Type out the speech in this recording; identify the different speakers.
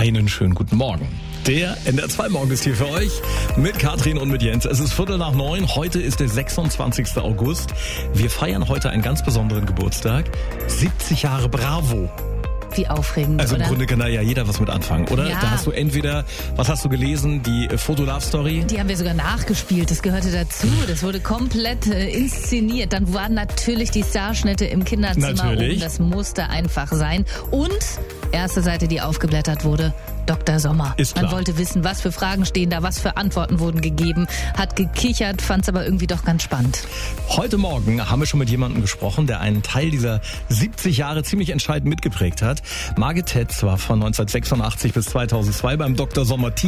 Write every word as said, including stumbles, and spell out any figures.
Speaker 1: Einen schönen guten Morgen. Der N D R zwei Morgen ist hier für euch mit Katrin und mit Jens. Es ist Viertel nach neun. Heute ist der sechsundzwanzigster August. Wir feiern heute einen ganz besonderen Geburtstag. siebzig Jahre Bravo.
Speaker 2: Wie aufregend,
Speaker 1: Also im
Speaker 2: oder?
Speaker 1: Grunde kann da ja jeder was mit anfangen, oder?
Speaker 2: Ja.
Speaker 1: Da hast du entweder, was hast du gelesen, die Foto-Love-Story?
Speaker 2: Die haben wir sogar nachgespielt, das gehörte dazu. Das wurde komplett äh, inszeniert. Dann waren natürlich die Starschnitte im Kinderzimmer
Speaker 1: Natürlich.
Speaker 2: oben. Das musste einfach sein. Und erste Seite, die aufgeblättert wurde, Doktor Sommer.
Speaker 1: Ist klar.
Speaker 2: Man wollte wissen, was für Fragen stehen da, was für Antworten wurden gegeben, hat gekichert, fand es aber irgendwie doch ganz spannend.
Speaker 1: Heute Morgen haben wir schon mit jemandem gesprochen, der einen Teil dieser siebzig Jahre ziemlich entscheidend mitgeprägt hat. Margit Tetz war von neunzehnhundertsechsundachtzig bis zweitausendzwei beim Doktor Sommer Team.